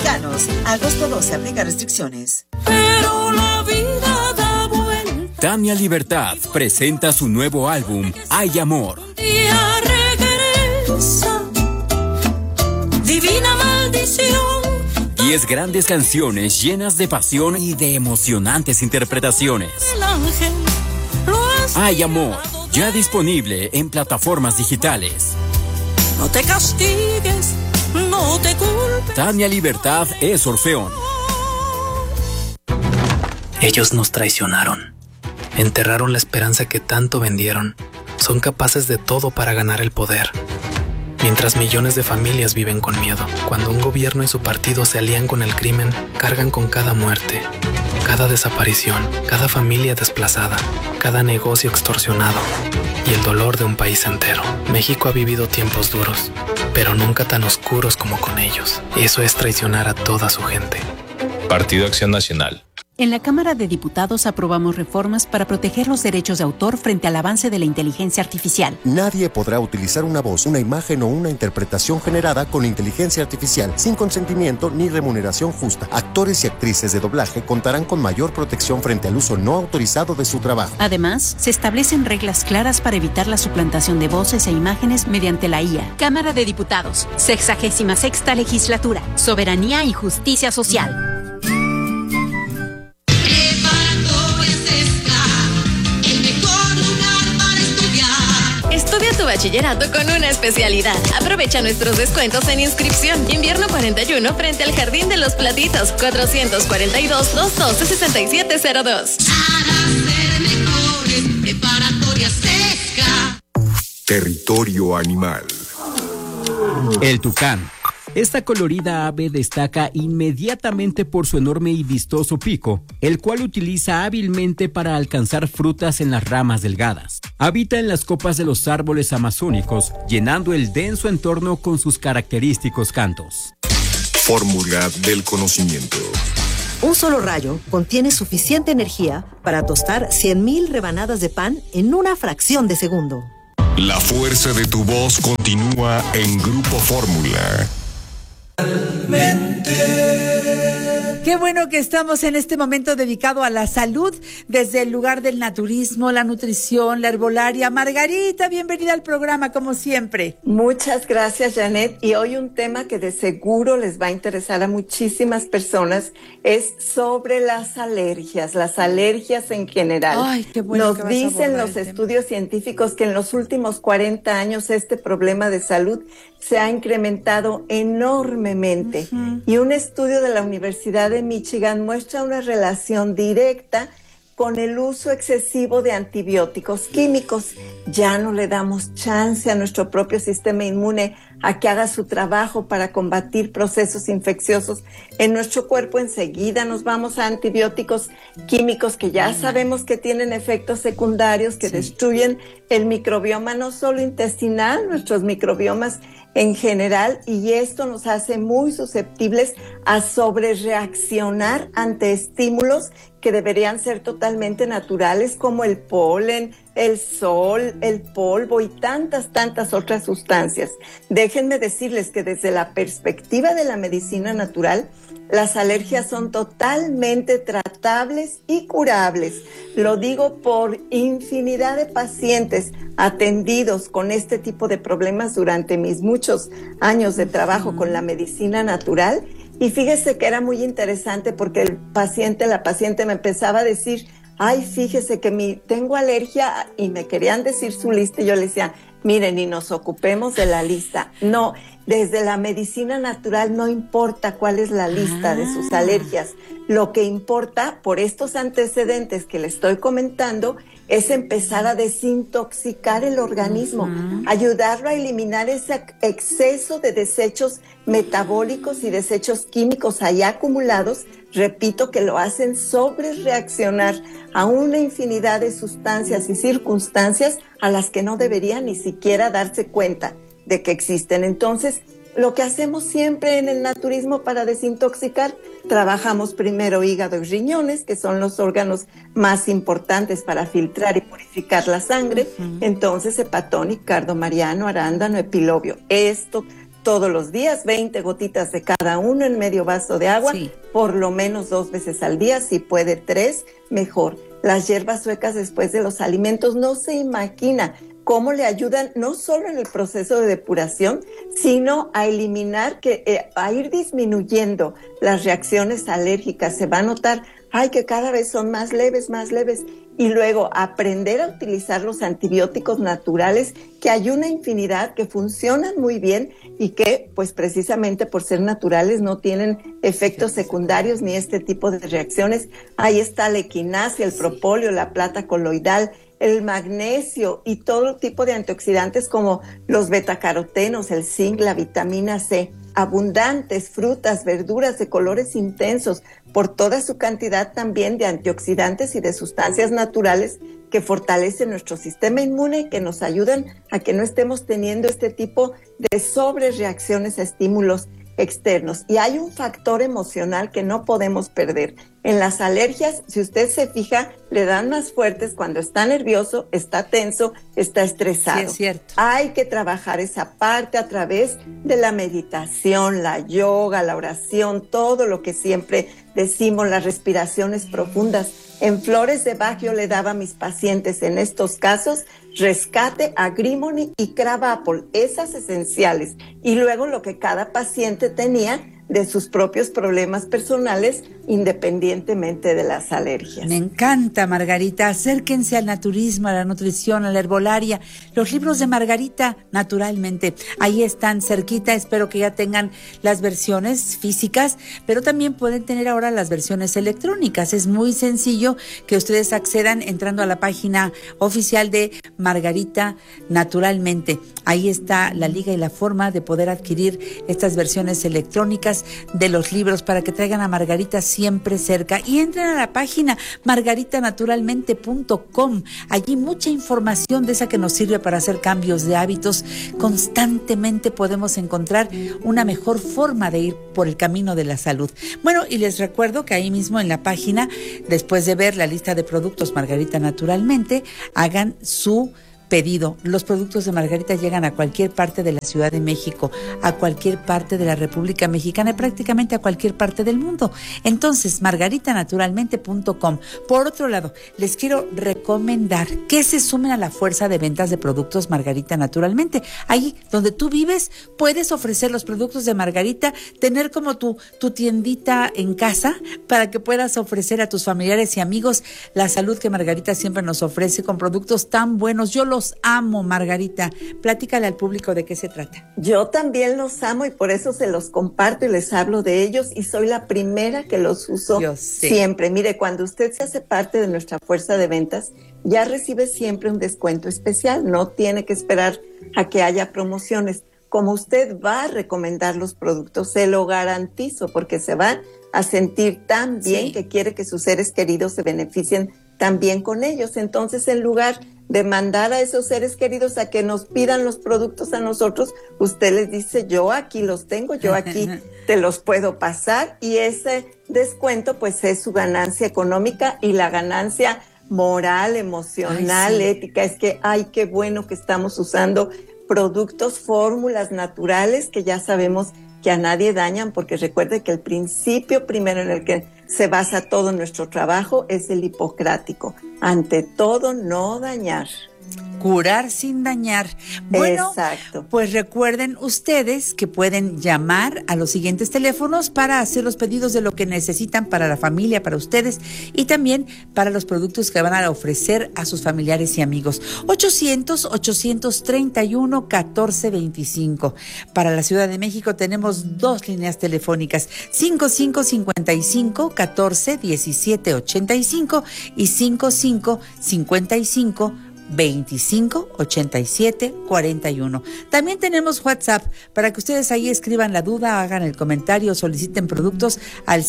Mexicanos. Agosto 12, aplica restricciones. Pero la vida da vuelta. Tania Libertad presenta su nuevo álbum, Hay Amor. Y regresa. Divina maldición. 10 grandes canciones llenas de pasión y de emocionantes interpretaciones. El ángel lo ha Hay Amor, ya disponible en plataformas digitales. No te castigues, no te culpes. Tania Libertad es Orfeón. Ellos nos traicionaron. Enterraron la esperanza que tanto vendieron. Son capaces de todo para ganar el poder. Mientras millones de familias viven con miedo. Cuando un gobierno y su partido se alían con el crimen, cargan con cada muerte, cada desaparición, cada familia desplazada, cada negocio extorsionado y el dolor de un país entero. México ha vivido tiempos duros, pero nunca tan oscuros como con ellos. Eso es traicionar a toda su gente. Partido Acción Nacional. En la Cámara de Diputados aprobamos reformas para proteger los derechos de autor frente al avance de la inteligencia artificial. Nadie podrá utilizar una voz, una imagen o una interpretación generada con inteligencia artificial sin consentimiento ni remuneración justa. Actores y actrices de doblaje contarán con mayor protección frente al uso no autorizado de su trabajo. Además, se establecen reglas claras para evitar la suplantación de voces e imágenes mediante la IA. Cámara de Diputados, 66ª Legislatura, Soberanía y Justicia Social. Estudia tu bachillerato con una especialidad. Aprovecha nuestros descuentos en inscripción. Invierno 41 frente al Jardín de los Platitos. 442-212-6702. Para ser mejores, preparatoria Sesca. Territorio animal. El tucán. Esta colorida ave destaca inmediatamente por su enorme y vistoso pico, el cual utiliza hábilmente para alcanzar frutas en las ramas delgadas. Habita en las copas de los árboles amazónicos, llenando el denso entorno con sus característicos cantos. Fórmula del conocimiento. Un solo rayo contiene suficiente energía para tostar 100,000 rebanadas de pan en una fracción de segundo. La fuerza de tu voz continúa en Grupo Fórmula. Qué bueno que estamos en este momento dedicado a la salud desde el lugar del naturismo, la nutrición, la herbolaria. Margarita, bienvenida al programa como siempre. Muchas gracias, Janet. Y hoy un tema que de seguro les va a interesar a muchísimas personas es sobre las alergias en general. Ay, qué bueno. Nos dicen los estudios científicos que en los últimos 40 años este problema de salud se ha incrementado enormemente. Y un estudio de la Universidad de Michigan muestra una relación directa con el uso excesivo de antibióticos químicos. Ya no le damos chance a nuestro propio sistema inmune a que haga su trabajo para combatir procesos infecciosos en nuestro cuerpo. Enseguida nos vamos a antibióticos químicos que ya sabemos que tienen efectos secundarios que destruyen el microbioma no solo intestinal, nuestros microbiomas en general, y esto nos hace muy susceptibles a sobrereaccionar ante estímulos que deberían ser totalmente naturales, como el polen, el sol, el polvo y tantas otras sustancias. Déjenme decirles que desde la perspectiva de la medicina natural, las alergias son totalmente tratables y curables. Lo digo por infinidad de pacientes atendidos con este tipo de problemas durante mis muchos años de trabajo con la medicina natural. Y fíjese que era muy interesante porque la paciente me empezaba a decir: ay, fíjese que tengo alergia, y me querían decir su lista, y yo le decía: miren, ni nos ocupemos de la lista. No, desde la medicina natural no importa cuál es la lista de sus alergias. Lo que importa, por estos antecedentes que le estoy comentando, es empezar a desintoxicar el organismo, ayudarlo a eliminar ese exceso de desechos metabólicos y desechos químicos ahí acumulados. Repito, que lo hacen sobrereaccionar a una infinidad de sustancias y circunstancias a las que no debería ni siquiera darse cuenta de que existen. Entonces, lo que hacemos siempre en el naturismo para desintoxicar, trabajamos primero hígado y riñones, que son los órganos más importantes para filtrar y purificar la sangre. Entonces, hepatónico, cardomariano, arándano, epilobio. Esto todos los días, 20 gotitas de cada uno en medio vaso de agua, por lo menos 2 veces al día, si puede 3, mejor. Las hierbas suecas después de los alimentos, no se imagina cómo le ayudan no solo en el proceso de depuración, sino a eliminar, a ir disminuyendo las reacciones alérgicas. Se va a notar, que cada vez son más leves. Y luego aprender a utilizar los antibióticos naturales, que hay una infinidad que funcionan muy bien y que, pues precisamente por ser naturales, no tienen efectos secundarios ni este tipo de reacciones. Ahí está la equinacia, el propóleo, la plata coloidal, el magnesio y todo tipo de antioxidantes como los betacarotenos, el zinc, la vitamina C. Abundantes frutas, verduras de colores intensos, por toda su cantidad también de antioxidantes y de sustancias naturales que fortalecen nuestro sistema inmune y que nos ayudan a que no estemos teniendo este tipo de sobrereacciones a estímulos externos. Y hay un factor emocional que no podemos perder. En las alergias, si usted se fija, le dan más fuertes cuando está nervioso, está tenso, está estresado. Sí, es cierto. Hay que trabajar esa parte a través de la meditación, la yoga, la oración, todo lo que siempre decimos, las respiraciones profundas. En Flores de Bach yo le daba a mis pacientes en estos casos Rescate, Agrimony y Crab Apple, esas esenciales. Y luego lo que cada paciente tenía de sus propios problemas personales, independientemente de las alergias. Me encanta, Margarita. Acérquense al naturismo, a la nutrición, a la herbolaria. Los libros de Margarita, naturalmente, ahí están cerquita. Espero que ya tengan las versiones físicas, pero también pueden tener ahora las versiones electrónicas. Es muy sencillo que ustedes accedan entrando a la página oficial de Margarita Naturalmente. Ahí está la liga y la forma de poder adquirir estas versiones electrónicas de los libros para que traigan a Margarita siempre cerca, y entren a la página margaritanaturalmente.com. Allí mucha información de esa que nos sirve para hacer cambios de hábitos. Constantemente podemos encontrar una mejor forma de ir por el camino de la salud. Bueno, y les recuerdo que ahí mismo en la página, después de ver la lista de productos Margarita Naturalmente, hagan su pedido. Los productos de Margarita llegan a cualquier parte de la Ciudad de México, a cualquier parte de la República Mexicana y prácticamente a cualquier parte del mundo. Entonces, margaritanaturalmente.com. Por otro lado, les quiero recomendar que se sumen a la fuerza de ventas de productos Margarita Naturalmente. Ahí donde tú vives, puedes ofrecer los productos de Margarita, tener como tu tiendita en casa para que puedas ofrecer a tus familiares y amigos la salud que Margarita siempre nos ofrece con productos tan buenos. Yo los amo, Margarita. Platícale al público de qué se trata. Yo también los amo y por eso se los comparto y les hablo de ellos, y soy la primera que los uso siempre. Mire, cuando usted se hace parte de nuestra fuerza de ventas, ya recibe siempre un descuento especial. No tiene que esperar a que haya promociones. Como usted va a recomendar los productos, se lo garantizo, porque se va a sentir tan bien que quiere que sus seres queridos se beneficien también con ellos. Entonces, en lugar de mandar a esos seres queridos a que nos pidan los productos a nosotros, usted les dice, yo aquí los tengo, yo aquí te los puedo pasar, y ese descuento pues es su ganancia económica y la ganancia moral, emocional, ética. Es que, qué bueno que estamos usando productos, fórmulas naturales que ya sabemos que a nadie dañan, porque recuerde que el principio primero en el que se basa todo nuestro trabajo es el hipocrático. Ante todo, no dañar. Curar sin dañar. Bueno, exacto. Pues recuerden ustedes que pueden llamar a los siguientes teléfonos para hacer los pedidos de lo que necesitan para la familia, para ustedes, y también para los productos que van a ofrecer a sus familiares y amigos. 800-831-1425. Para la Ciudad de México tenemos 2 líneas telefónicas, 5555-14-1785 y 55-55-25-87-41. También tenemos WhatsApp para que ustedes ahí escriban la duda, hagan el comentario, soliciten productos al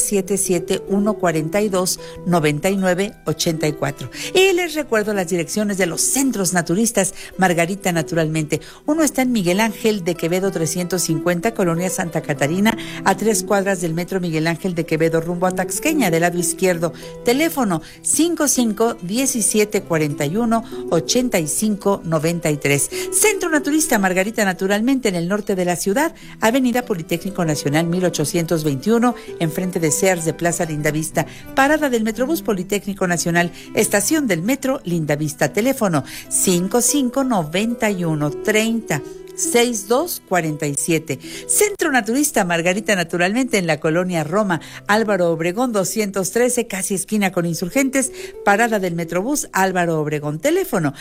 777-142-9984. Y les recuerdo las direcciones de los centros naturistas Margarita Naturalmente. Uno está en Miguel Ángel de Quevedo 350, Colonia Santa Catarina, a 3 cuadras del metro Miguel Ángel de Quevedo rumbo a Taxqueña, del lado izquierdo. Teléfono 55-1741 8593. Centro Naturista Margarita Naturalmente en el norte de la ciudad, Avenida Politécnico Nacional 1821, enfrente de Sears de Plaza Lindavista, parada del Metrobús Politécnico Nacional, estación del Metro Lindavista, teléfono 5591306247. Centro Naturista Margarita Naturalmente en la colonia Roma, Álvaro Obregón 213, casi esquina con Insurgentes, parada del Metrobús Álvaro Obregón, teléfono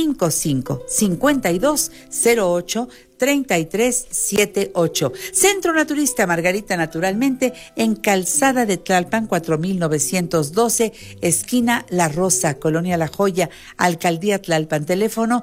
5552083378. Centro Naturista Margarita Naturalmente en Calzada de Tlalpan 4912, esquina La Rosa, colonia La Joya, Alcaldía Tlalpan, teléfono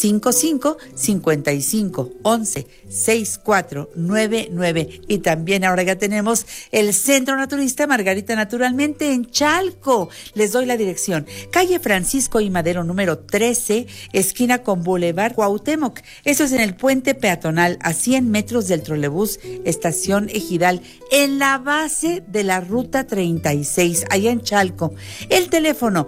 55116499. Y también ahora ya tenemos el Centro Naturista Margarita Naturalmente en Chalco. Les doy la dirección: calle Francisco I. Madero número 13, esquina con Boulevard Cuauhtémoc. Eso es en el puente peatonal a 100 metros del trolebús Estación Ejidal, en la base de la ruta 36, allá en Chalco. El teléfono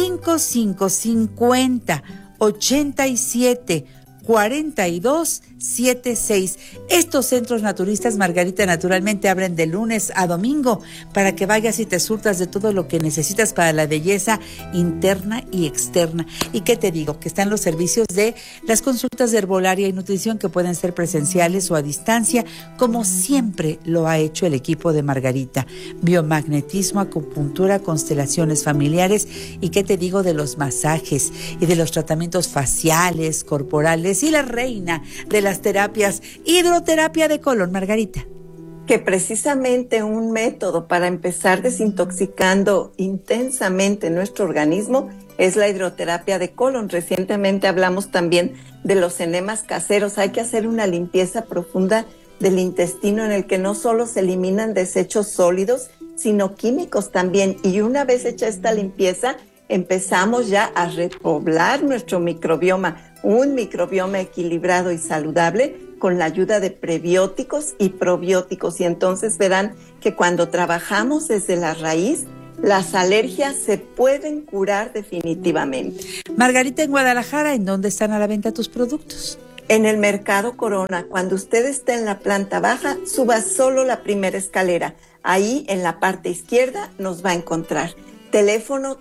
5550-87-4276. Estos centros naturistas Margarita Naturalmente abren de lunes a domingo para que vayas y te surtas de todo lo que necesitas para la belleza interna y externa. ¿Y qué te digo? Que están los servicios de las consultas de herbolaria y nutrición, que pueden ser presenciales o a distancia, como siempre lo ha hecho el equipo de Margarita. Biomagnetismo, acupuntura, constelaciones familiares. ¿Y qué te digo de los masajes y de los tratamientos faciales, corporales, y la reina de las terapias, hidroterapia de colon, Margarita? Que precisamente un método para empezar desintoxicando intensamente nuestro organismo es la hidroterapia de colon. Recientemente hablamos también de los enemas caseros. Hay que hacer una limpieza profunda del intestino en el que no solo se eliminan desechos sólidos, sino químicos también. Y una vez hecha esta limpieza, empezamos ya a repoblar nuestro microbioma, un microbioma equilibrado y saludable con la ayuda de prebióticos y probióticos. Y entonces verán que cuando trabajamos desde la raíz, las alergias se pueden curar definitivamente. Margarita, en Guadalajara, ¿en dónde están a la venta tus productos? En el Mercado Corona. Cuando usted esté en la planta baja, suba solo la primera escalera. Ahí, en la parte izquierda, nos va a encontrar. Teléfono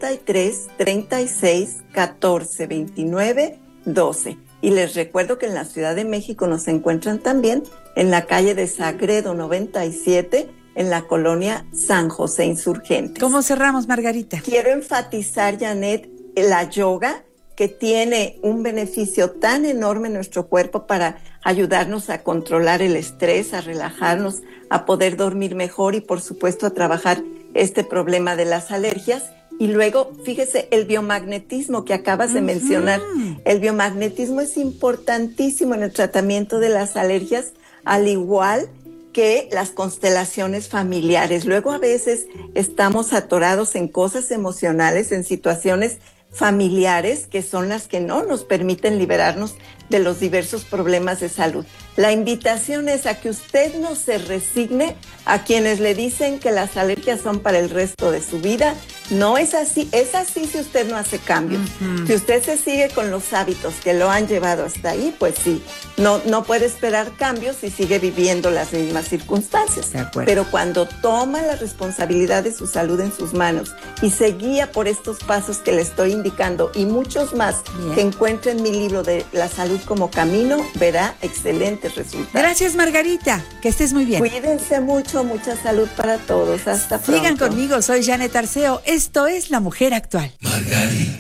33 36 14 29 12. Y les recuerdo que en la Ciudad de México nos encuentran también en la calle de Sagredo 97, en la colonia San José Insurgentes. ¿Cómo cerramos, Margarita? Quiero enfatizar, Janet, la yoga, que tiene un beneficio tan enorme en nuestro cuerpo para ayudarnos a controlar el estrés, a relajarnos, a poder dormir mejor y, por supuesto, a trabajar este problema de las alergias. Y luego, fíjese, el biomagnetismo que acabas de mencionar. El biomagnetismo es importantísimo en el tratamiento de las alergias, al igual que las constelaciones familiares. Luego, a veces estamos atorados en cosas emocionales, en situaciones familiares que son las que no nos permiten liberarnos de los diversos problemas de salud. La invitación es a que usted no se resigne a quienes le dicen que las alergias son para el resto de su vida. No es así. Es así si usted no hace cambios. Si usted se sigue con los hábitos que lo han llevado hasta ahí, pues sí, no puede esperar cambios y sigue viviendo las mismas circunstancias. Pero cuando toma la responsabilidad de su salud en sus manos y se guía por estos pasos que le estoy indicando y muchos más que encuentre en mi libro de La Salud como Camino, verá excelentes resultados. Gracias, Margarita. Que estés muy bien. Cuídense mucho, mucha salud para todos. Hasta pronto. Sigan conmigo, soy Janet Arceo. Esto es La Mujer Actual. Margarita.